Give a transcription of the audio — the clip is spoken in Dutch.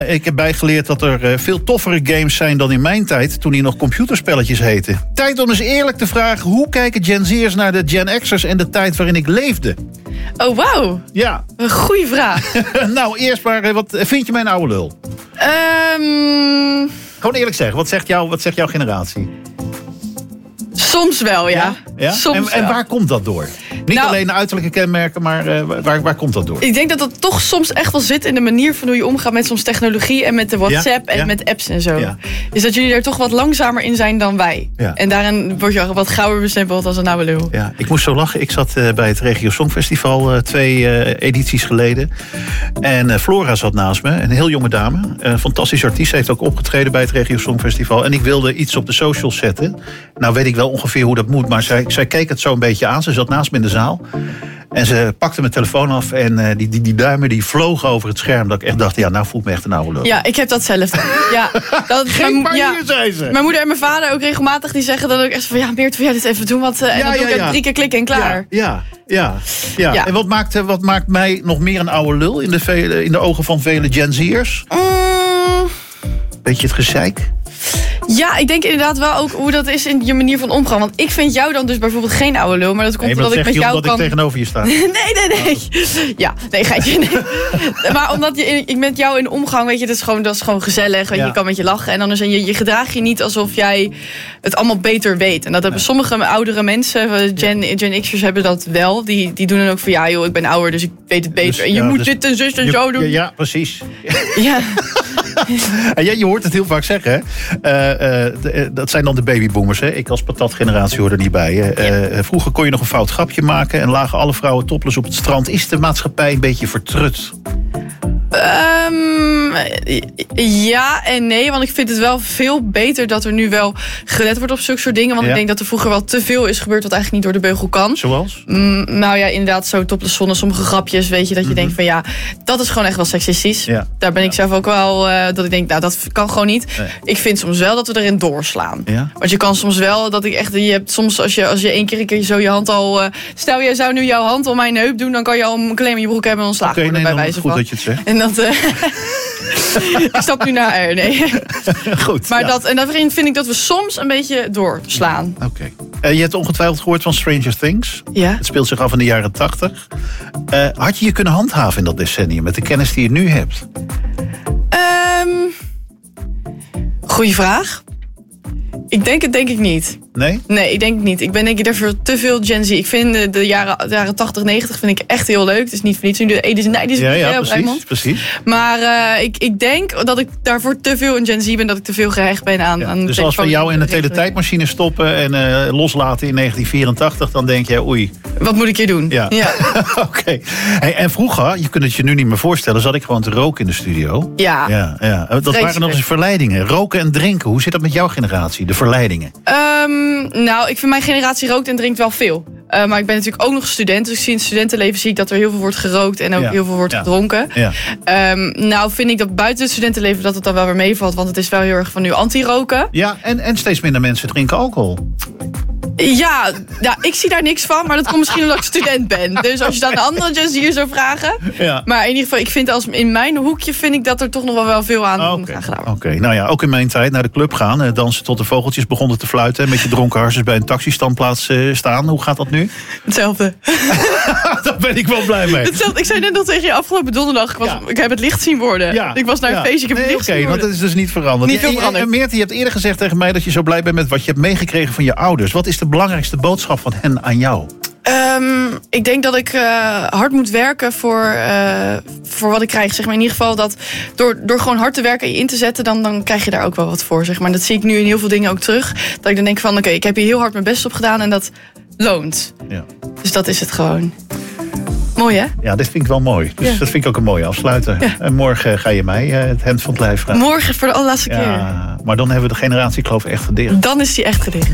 Ik heb bijgeleerd dat er veel toffere games zijn dan in mijn tijd, toen die nog computerspelletjes heten. Tijd om eens eerlijk te vragen, hoe kijken Gen Z'ers naar de Gen X'ers en de tijd waarin ik leefde? Oh, wauw. Ja. Een goeie vraag. Nou, eerst maar, wat vind je mijn oude lul? Gewoon eerlijk zeggen, wat zegt jouw generatie? Soms wel, ja. Ja? Soms en wel. waar komt dat door? Niet alleen de uiterlijke kenmerken, maar waar komt dat door? Ik denk dat dat toch soms echt wel zit in de manier van hoe je omgaat met soms technologie en met de WhatsApp en met apps en zo. Ja. Is dat jullie er toch wat langzamer in zijn dan wij. Ja. En daarin word je wat gauwer bestempeld als een oude lul. Ja, ik moest zo lachen. Ik zat bij het Regio Songfestival 2 edities geleden. En Flora zat naast me, een heel jonge dame. Een fantastisch artiest, heeft ook opgetreden bij het Regio Songfestival. En ik wilde iets op de socials zetten. Nou weet ik wel ongeveer hoe dat moet, maar zij keek het zo een beetje aan. Ze zat naast me in de zaal. En ze pakte mijn telefoon af en die duimen die vlogen over het scherm. Dat ik echt dacht, nou voel ik me echt een oude lul. Ja, ik heb dat zelf. Ja, Geen panier, zei ze. Mijn moeder en mijn vader ook regelmatig, die zeggen dan ook echt van... Meert, wil jij dit even doen? Want, en dan doe ik 3 keer klikken en klaar. Ja. En wat maakt mij nog meer een oude lul in de ogen van vele Gen Z'ers? Beetje het gezeik? Ja, ik denk inderdaad wel ook hoe dat is in je manier van omgaan. Want ik vind jou dan dus bijvoorbeeld geen oude lul. Maar dat komt omdat ik met jou omdat ik tegenover je sta. Nee. Ja, nee, geitje. Nee. Maar omdat ik met jou in omgang, weet je, dat is gewoon gezellig. Weet je, je kan met je lachen. En dan je gedraag je niet alsof jij het allemaal beter weet. En dat hebben sommige oudere mensen, Gen X'ers hebben dat wel. Die doen dan ook van, joh, ik ben ouder, dus ik weet het beter. Dus, en je moet dit en zus en zo doen. Ja, precies. Ja. En je hoort het heel vaak zeggen, dat zijn dan de babyboomers. Hè? Ik als patatgeneratie hoor er niet bij. Vroeger kon je nog een fout grapje maken en lagen alle vrouwen topless op het strand. Is de maatschappij een beetje vertrut? Ja en nee, want ik vind het wel veel beter dat er nu wel gelet wordt op zulke soort dingen. Want ik denk dat er vroeger wel te veel is gebeurd wat eigenlijk niet door de beugel kan. Zoals? Nou ja, inderdaad, zo topless zonder sommige grapjes, weet je, dat je denkt van dat is gewoon echt wel seksistisch. Ja. Daar ben ik zelf ook wel, dat ik denk, dat kan gewoon niet. Nee. Ik vind soms wel dat we erin doorslaan. Ja? Want je kan soms wel, dat ik echt, je hebt soms als je één keer zo je hand al, stel je zou nu jouw hand om mijn heup doen, dan kan je al een claim in je broek hebben en ontslagen worden bij wijze van. Goed dat je het zegt. En dat, ik stap nu naar R, nee. Goed. Maar dat vind ik dat we soms een beetje doorslaan. Oké. Je hebt ongetwijfeld gehoord van Stranger Things. Ja. Het speelt zich af in de jaren 80. Had je kunnen handhaven in dat decennium met de kennis die je nu hebt? Goeie vraag. Ik denk het niet. Nee? Nee, ik denk het niet. Ik ben denk ik daarvoor te veel Gen Z. Ik vind de jaren 80, 90 vind ik echt heel leuk. Het is niet voor niets nu de 80's en 90's. Ja, precies. Maar ik denk dat ik daarvoor te veel een Gen Z ben. Dat ik te veel gehecht ben aan dus als we jou in de teletijdmachine stoppen en loslaten in 1984, dan denk je, oei. Wat moet ik hier doen? Ja. Oké. Hey, en vroeger, je kunt het je nu niet meer voorstellen, zat ik gewoon te roken in de studio. Ja. Dat waren nog eens verleidingen. Roken en drinken. Hoe zit dat met jouw generatie? De verleidingen? Nou, ik vind mijn generatie rookt en drinkt wel veel. Maar ik ben natuurlijk ook nog student. Dus in het studentenleven zie ik dat er heel veel wordt gerookt en ook heel veel wordt gedronken. Ja. Nou vind ik dat buiten het studentenleven dat het dan wel weer meevalt. Want het is wel heel erg van nu anti-roken. Ja, en steeds minder mensen drinken alcohol. Ja, ik zie daar niks van, maar dat komt misschien omdat ik student ben. Dus als je dan een andere Gen Z'er zou vragen. Ja. Maar in ieder geval, ik vind in mijn hoekje vind ik dat er toch nog wel veel aan moet gaan gedaan. Oké, nou ja, ook in mijn tijd naar de club gaan, dansen tot de vogeltjes begonnen te fluiten. Met je dronken harsjes bij een taxistandplaats staan. Hoe gaat dat nu? Hetzelfde. Daar ben ik wel blij mee. Hetzelfde. Ik zei net nog tegen je afgelopen donderdag, ik heb het licht zien worden. Ja. Ik was naar een feestje, ik heb het licht zien worden. Want dat is dus niet veranderd. Niet veel veranderd. Meert, je hebt eerder gezegd tegen mij dat je zo blij bent met wat je hebt meegekregen van je ouders. Wat is de belangrijkste boodschap van hen aan jou? Ik denk dat ik hard moet werken voor wat ik krijg. Zeg maar. In ieder geval dat door gewoon hard te werken en je in te zetten, dan krijg je daar ook wel wat voor. Zeg maar. En dat zie ik nu in heel veel dingen ook terug. Dat ik dan denk van, oké, ik heb hier heel hard mijn best op gedaan en dat loont. Ja. Dus dat is het gewoon. Mooi, hè? Ja, dit vind ik wel mooi. Dus dat vind ik ook een mooie afsluiter. Ja. En morgen ga je mij het hemd van het lijf vragen. Morgen voor de allerlaatste keer. Maar dan hebben we de generatiekloof echt gedicht. Dan is die echt gedicht.